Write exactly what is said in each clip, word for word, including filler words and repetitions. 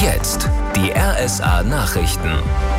jetzt die R S A-Nachrichten.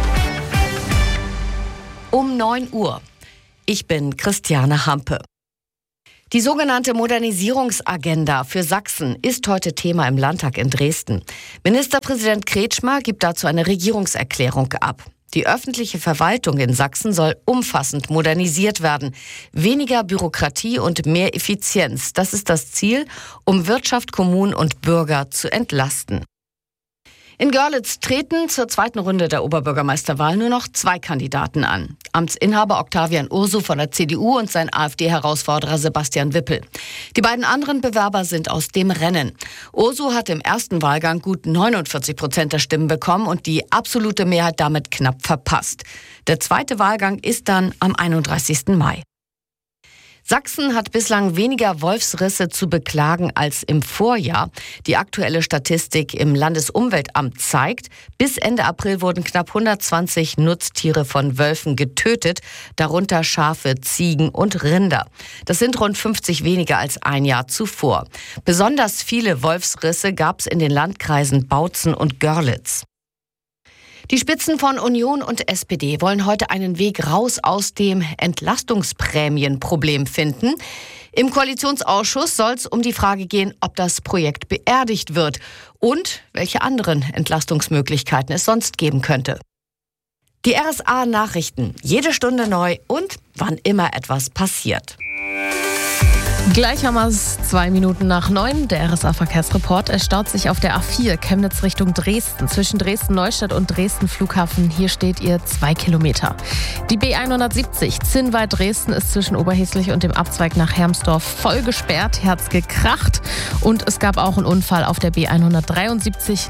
Um neun Uhr. Ich bin Christiane Hampe. Die sogenannte Modernisierungsagenda für Sachsen ist heute Thema im Landtag in Dresden. Ministerpräsident Kretschmer gibt dazu eine Regierungserklärung ab. Die öffentliche Verwaltung in Sachsen soll umfassend modernisiert werden. Weniger Bürokratie und mehr Effizienz. Das ist das Ziel, um Wirtschaft, Kommunen und Bürger zu entlasten. In Görlitz treten zur zweiten Runde der Oberbürgermeisterwahl nur noch zwei Kandidaten an. Amtsinhaber Octavian Ursu von der C D U und sein AfD-Herausforderer Sebastian Wippel. Die beiden anderen Bewerber sind aus dem Rennen. Ursu hat im ersten Wahlgang gut neunundvierzig Prozent der Stimmen bekommen und die absolute Mehrheit damit knapp verpasst. Der zweite Wahlgang ist dann am einunddreißigsten Mai. Sachsen hat bislang weniger Wolfsrisse zu beklagen als im Vorjahr. Die aktuelle Statistik im Landesumweltamt zeigt, bis Ende April wurden knapp hundertzwanzig Nutztiere von Wölfen getötet, darunter Schafe, Ziegen und Rinder. Das sind rund fünfzig weniger als ein Jahr zuvor. Besonders viele Wolfsrisse gab es in den Landkreisen Bautzen und Görlitz. Die Spitzen von Union und S P D wollen heute einen Weg raus aus dem Entlastungsprämienproblem finden. Im Koalitionsausschuss soll es um die Frage gehen, ob das Projekt beerdigt wird und welche anderen Entlastungsmöglichkeiten es sonst geben könnte. Die R S A-Nachrichten, jede Stunde neu und wann immer etwas passiert. Gleich haben wir es zwei Minuten nach neun. Der R S A-Verkehrsreport. Es staut sich auf der A vier Chemnitz Richtung Dresden. Zwischen Dresden-Neustadt und Dresden-Flughafen. Hier steht ihr zwei Kilometer. Die B hundertsiebzig Zinnwald-Dresden ist zwischen Oberhäslich und dem Abzweig nach Hermsdorf voll gesperrt. Hier hat's gekracht. Und es gab auch einen Unfall auf der B hundertdreiundsiebzig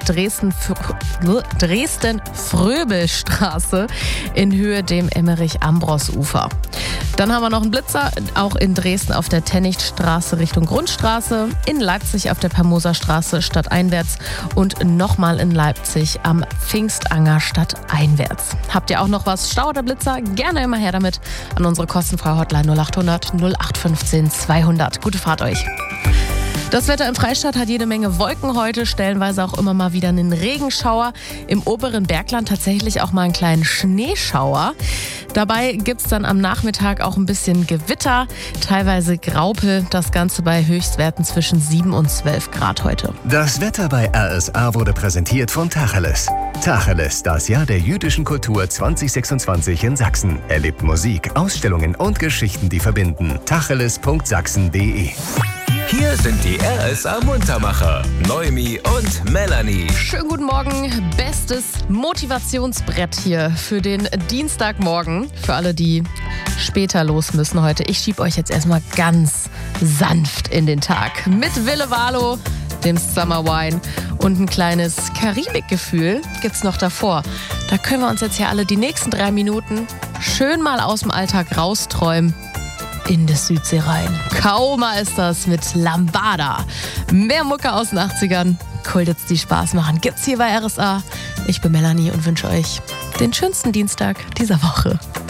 Dresden-Fröbelstraße in Höhe dem Emmerich-Ambros-Ufer. Dann haben wir noch einen Blitzer, auch in Dresden auf der Tennichtstraße Richtung Grundstraße, in Leipzig auf der Permoserstraße stadteinwärts und nochmal in Leipzig am Pfingstanger stadteinwärts. Habt ihr auch noch was? Stau oder Blitzer? Gerne immer her damit an unsere kostenfreie Hotline null acht hundert null acht fünfzehn zweihundert. Gute Fahrt euch! Das Wetter im Freistaat hat jede Menge Wolken heute, stellenweise auch immer mal wieder einen Regenschauer. Im oberen Bergland tatsächlich auch mal einen kleinen Schneeschauer. Dabei gibt es dann am Nachmittag auch ein bisschen Gewitter, teilweise Graupel. Das Ganze bei Höchstwerten zwischen sieben und zwölf Grad heute. Das Wetter bei R S A wurde präsentiert von Tacheles. Tacheles, das Jahr der jüdischen Kultur zwanzig sechsundzwanzig in Sachsen. Erlebt Musik, Ausstellungen und Geschichten, die verbinden. tacheles punkt sachsen punkt de. Hier sind die R S A-Muntermacher, Noemi und Melanie. Schönen guten Morgen, bestes Motivationsbrett hier für den Dienstagmorgen. Für alle, die später los müssen heute. Ich schieb euch jetzt erstmal ganz sanft in den Tag. Mit Wille Valo, dem Summer Wine und ein kleines Karibikgefühl gibt's noch davor. Da können wir uns jetzt hier alle die nächsten drei Minuten schön mal aus dem Alltag rausträumen. In das Südsee rein. Kaumer ist das mit Lambada. Mehr Mucke aus den achtzigern. Coldets, die Spaß machen, gibt's hier bei R S A. Ich bin Melanie und wünsche euch den schönsten Dienstag dieser Woche.